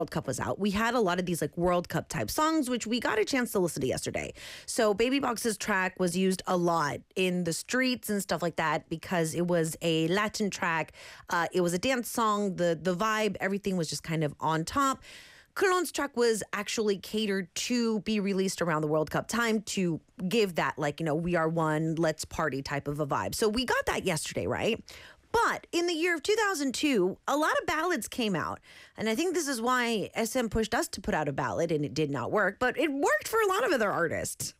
World Cup was out, we had a lot of these like World Cup type songs, which we got a chance to listen to yesterday. So Baby Box's track was used a lot in the streets and stuff like that because it was a Latin track. It was a dance song. The vibe, everything was just kind of on top. Colone's track was actually catered to be released around the World Cup time to give that, like, we are one, let's party type of a vibe. So we got that yesterday, right? But in the year of 2002, a lot of ballads came out. And I think this is why SM pushed us to put out a ballad, and it did not work. But it worked for a lot of other artists.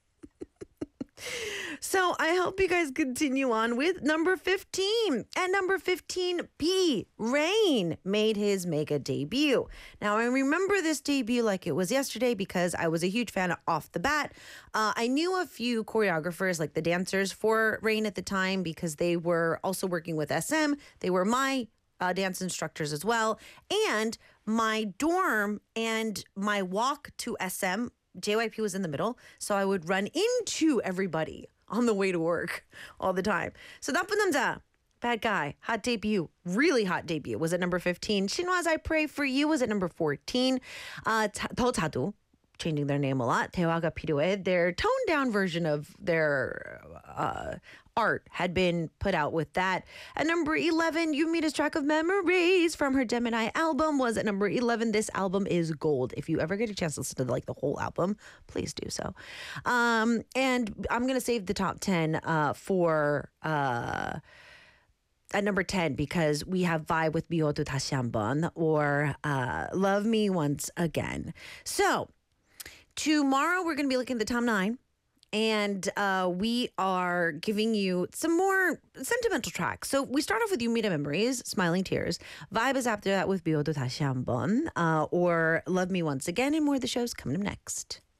So I hope you guys continue on with number 15. At number 15, B. Rain made his mega debut. Now, I remember this debut like it was yesterday because I was a huge fan off the bat. I knew a few choreographers, like the dancers for Rain at the time, because they were also working with SM. They were my dance instructors as well. And my dorm and my walk to SM, JYP was in the middle, so I would run into everybody on the way to work all the time. So 나쁜 남자, bad guy, hot debut, really hot debut, was at number 15. Shinhwa's I Pray For You was at number 14. 더 자두, changing their name a lot. 대화가 필요해, their toned down version of their art had been put out with that. At number 11, Yumi's track of Memories from her Gemini album was at number 11. This album is gold. If you ever get a chance to listen to the whole album, please do so. And I'm going to save the top 10 for at number 10 because we have Vibe with 미워도 다시 한번 or Love Me Once Again. So tomorrow we're going to be looking at the top 9. And we are giving you some more sentimental tracks. So we start off with Yumita Memories, Smiling Tears. Vibe is after that with 미워도 다시 한번 or Love Me Once Again. And more of the show's coming up next.